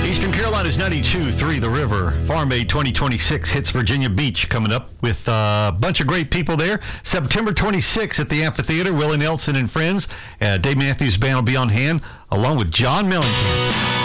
Eastern Carolina's 92.3 The River. Farm Aid 2026 hits Virginia Beach coming up with a bunch of great people there. September 26th at the amphitheater. Willie Nelson and friends. Dave Matthews Band will be on hand along with John Mellencamp.